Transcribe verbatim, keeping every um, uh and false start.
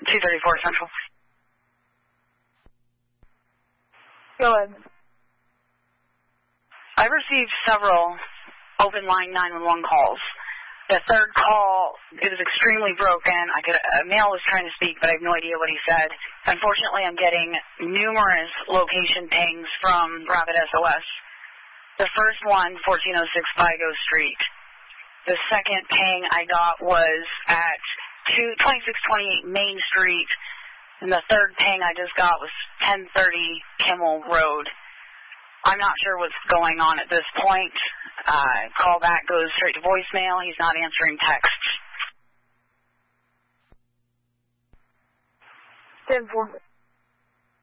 two thirty-four Central. Go ahead. I've received several open line nine one one calls. The third call, it was extremely broken. I could, a male was trying to speak, but I have no idea what he said. Unfortunately, I'm getting numerous location pings from Rapid S O S. The first one, fourteen oh six Vigo Street. The second ping I got was at twenty-six twenty-eight Main Street. And the third ping I just got was ten thirty Kimmel Road. I'm not sure what's going on at this point. Uh, call back goes straight to voicemail. He's not answering texts. ten four.